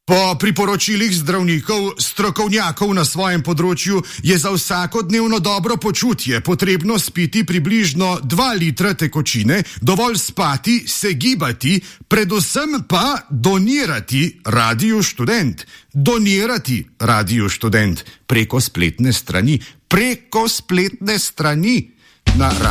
Po priporočilih zdravnikov, strokovnjakov na svojem področju je za vsakodnevno dobro počutje potrebno spiti približno 2 litra tekočine, dovolj spati, se gibati, predvsem pa donirati Radiu Študent. Donirati Radiu Študent preko spletne strani na